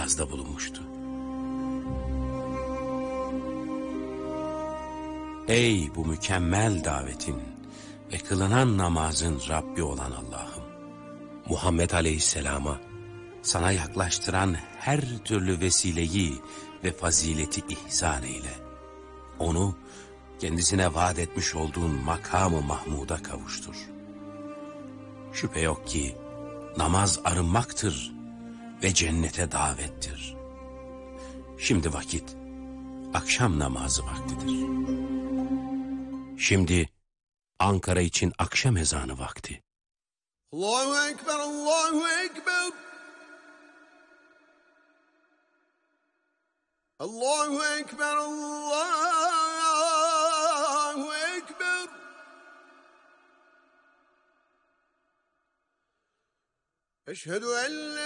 ikazda bulunmuştu. Ey bu mükemmel davetin ve kılınan namazın Rabbi olan Allah'ım! Muhammed Aleyhisselam'a sana yaklaştıran her türlü vesileyi ve fazileti ihsan eyle. Onu kendisine vaat etmiş olduğun makamı Mahmud'a kavuştur. Şüphe yok ki namaz arınmaktır ve cennete davettir. Şimdi vakit akşam namazı vaktidir. Şimdi Ankara için akşam ezanı vakti. Allahu Ekber, Allahu Ekber. Allahu Ekber, Allahu Ekber. Eşhedü en la